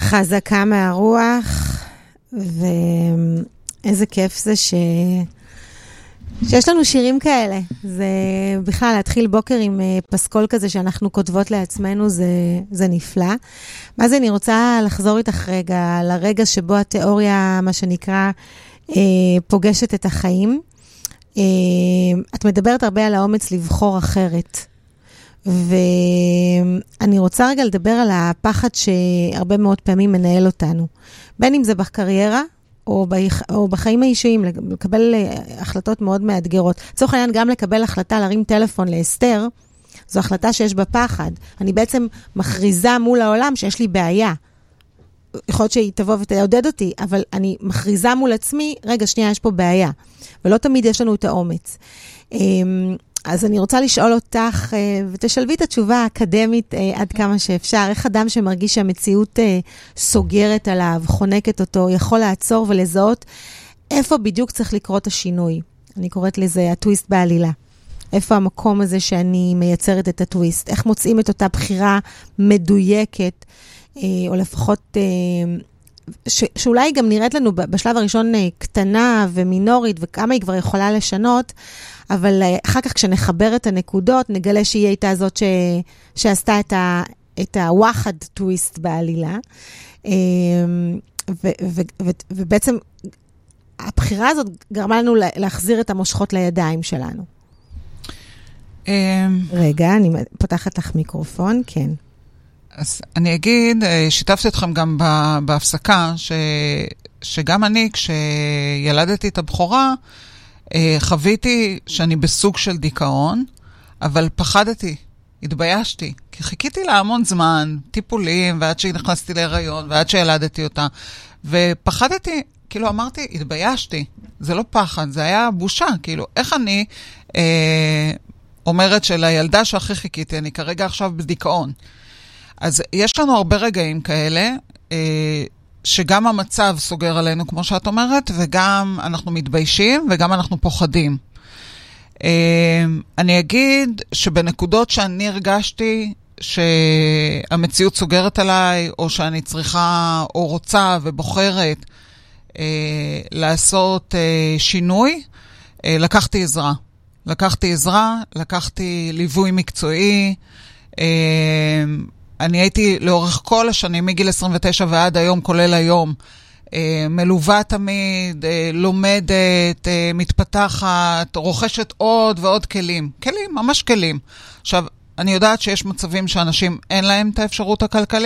חזקה מהרוח, ואיזה כיף זה שיש לנו שירים כאלה. זה בכלל להתחיל בוקר עם פסקול כזה שאנחנו כותבות לעצמנו, זה נפלא. מה זה, אני רוצה לחזור איתך רגע לרגע שבו התיאוריה, מה שנקרא, פוגשת את החיים. את מדברת הרבה על האומץ לבחור אחרת. ואני רוצה רגע לדבר על הפחד שהרבה מאוד פעמים מנהל אותנו. בין אם זה בקריירה, או בחיים האישיים, לקבל החלטות מאוד מאתגרות. לצורך העניין, גם לקבל החלטה להרים טלפון לאסתר, זו החלטה שיש בה פחד. אני בעצם מכריזה מול העולם שיש לי בעיה. יכול להיות שהיא תבוא ותעודד אותי, אבל אני מכריזה מול עצמי, רגע, שנייה, יש פה בעיה. ולא תמיד יש לנו את האומץ. אז אני רוצה לשאול אותך, ותשלבי את התשובה האקדמית עד כמה שאפשר, איך אדם שמרגיש שהמציאות סוגרת עליו, חונקת אותו, יכול לעצור ולזהות איפה בדיוק צריך לקרות השינוי. אני קוראת לזה הטוויסט בעלילה. איפה המקום הזה שאני מייצרת את הטוויסט? איך מוצאים את אותה בחירה מדויקת, או לפחות שאולי גם נראית לנו בשלב הראשון קטנה ומינורית, וכמה היא כבר יכולה לשנות, אבל אחר כך כשנחבר את הנקודות, נגלה שהיא הייתה זאת שעשתה את הוואחד טוויסט בעלילה. ובעצם הבחירה הזאת גרמה לנו להחזיר את המושכות לידיים שלנו. רגע, אני פותחת לך מיקרופון, כן. אז אני אגיד, שיתפתי אתכם גם בהפסקה, שגם אני, כשילדתי את הבכורה, חוויתי שאני בסוג של דיכאון, אבל פחדתי, התביישתי, כי חיכיתי לה המון זמן, טיפולים, ועד שנכנסתי להיריון, ועד שילדתי אותה, ופחדתי, כאילו אמרתי, התביישתי, זה לא פחד, זה היה בושה, כאילו, איך אני אומרת שלילדה שהכי חיכיתי, אני כרגע עכשיו בדיכאון. אז יש לנו הרבה רגעים כאלה, שגם המצב סוגר עלינו, כמו שאת אומרת, וגם אנחנו מתביישים, וגם אנחנו פוחדים. אני אגיד שבנקודות שאני הרגשתי שהמציאות סוגרת עליי, או שאני צריכה או רוצה ובוחרת לעשות שינוי, לקחתי עזרה. לקחתי ליווי מקצועי, אני הייתי לאורך כל השנים, מגיל 29 ועד היום, כולל היום, מלווה תמיד, לומדת, מתפתחת, רוכשת עוד ועוד כלים. כלים, ממש כלים. עכשיו, אני יודעת שיש מצבים שאנשים אין להם את האפשרות הכלכלית,